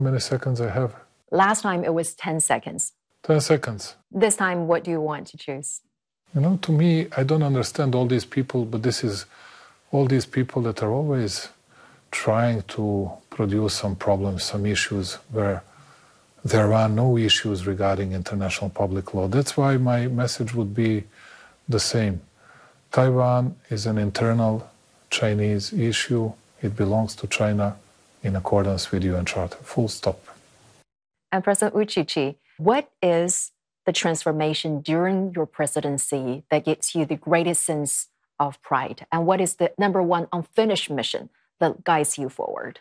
How many seconds I have? Last time it was 10 seconds. 10 seconds. This time, what do you want to choose? To me, I don't understand all these people, but this is all these people that are always trying to produce some problems, some issues where there are no issues regarding international public law. That's why my message would be the same. Taiwan is an internal Chinese issue. It belongs to China in accordance with UN Charter. Full stop. And President Vučić, what is the transformation during your presidency that gives you the greatest sense of pride? And what is the number one unfinished mission that guides you forward?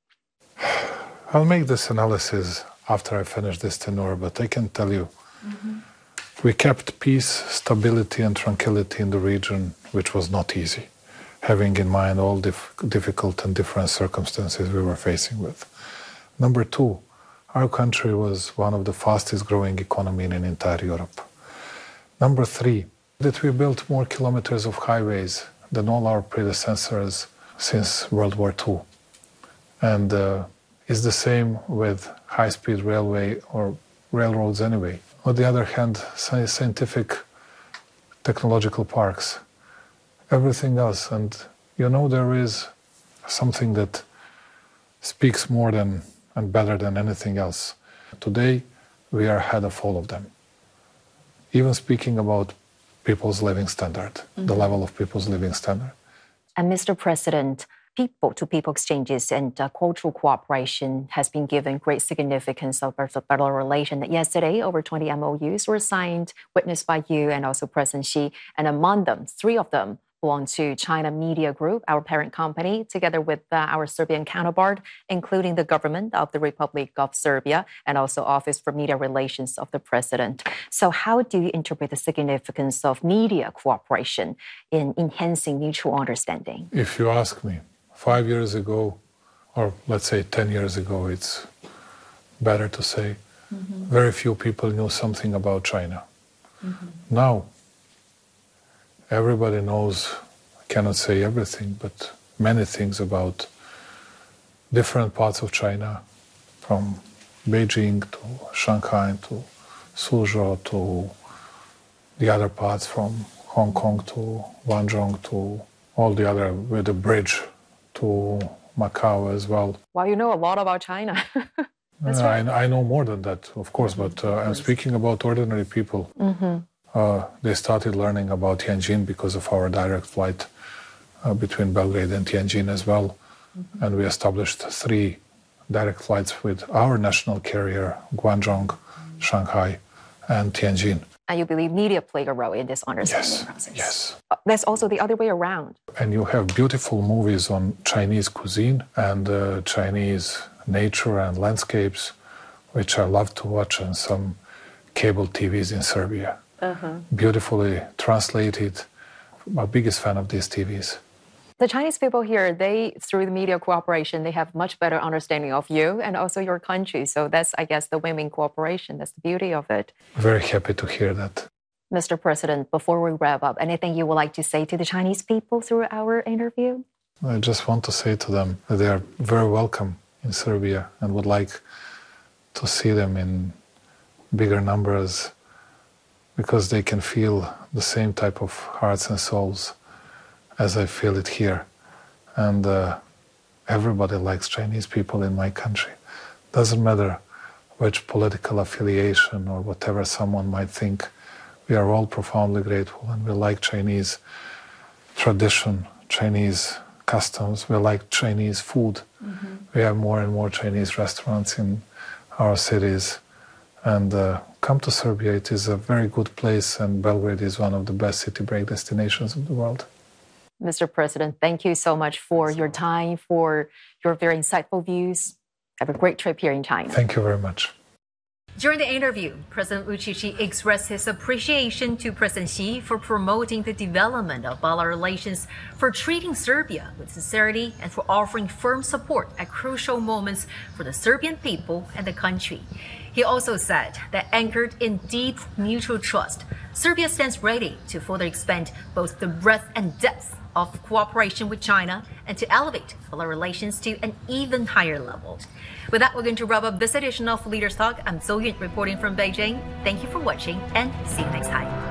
I'll make this analysis after I finish this tenure, but I can tell you, we kept peace, stability, and tranquility in the region, which was not easy, having in mind all difficult and different circumstances we were facing with. Number two, our country was one of the fastest growing economy in entire Europe. Number three, that we built more kilometers of highways than all our predecessors since World War II. And it's the same with high-speed railway or railroads anyway. On the other hand, scientific technological parks, everything else. And there is something that speaks more than and better than anything else. Today, we are ahead of all of them. Even speaking about people's living standard, the level of people's living standard. And Mr. President, people-to-people exchanges and cultural cooperation has been given great significance over the bilateral relation. Yesterday, over 20 MOUs were signed, witnessed by you and also President Xi. And among them, 3 of them belong to China Media Group, our parent company, together with our Serbian counterpart, including the government of the Republic of Serbia and also Office for Media Relations of the President. So how do you interpret the significance of media cooperation in enhancing mutual understanding? If you ask me, 5 years ago, or let's say 10 years ago, it's better to say, very few people knew something about China. Now, everybody knows, I cannot say everything, but many things about different parts of China, from Beijing to Shanghai to Suzhou to the other parts, from Hong Kong to Guangzhou to all the other, with the bridge to Macau as well. Well, you know a lot about China. That's right. I know more than that, of course, but I'm speaking about ordinary people. They started learning about Tianjin because of our direct flight between Belgrade and Tianjin as well. And we established 3 direct flights with our national carrier, Guangzhou, Shanghai, and Tianjin. And you believe media play a role in this understanding process? Yes. That's also the other way around. And you have beautiful movies on Chinese cuisine and Chinese nature and landscapes, which I love to watch, and some cable TVs in Serbia. Beautifully translated. I'm a biggest fan of these TVs. The Chinese people here, through the media cooperation, they have much better understanding of you and also your country. So that's, I guess, the win-win cooperation. That's the beauty of it. Very happy to hear that. Mr. President, before we wrap up, anything you would like to say to the Chinese people through our interview? I just want to say to them that they are very welcome in Serbia and would like to see them in bigger numbers, because they can feel the same type of hearts and souls as I feel it here. And everybody likes Chinese people in my country. Doesn't matter which political affiliation or whatever someone might think. We are all profoundly grateful, and we like Chinese tradition, Chinese customs. We like Chinese food. We have more and more Chinese restaurants in our cities. And come to Serbia. It is a very good place, and Belgrade is one of the best city break destinations of the world. Mr. President, thank you so much for your time, for your very insightful views. Have a great trip here in China. Thank you very much. During the interview, President Vučić expressed his appreciation to President Xi for promoting the development of bilateral relations, for treating Serbia with sincerity, and for offering firm support at crucial moments for the Serbian people and the country. He also said that anchored in deep mutual trust, Serbia stands ready to further expand both the breadth and depth of cooperation with China and to elevate bilateral relations to an even higher level. With that, we're going to wrap up this edition of Leaders Talk. I'm So Yun reporting from Beijing. Thank you for watching and see you next time.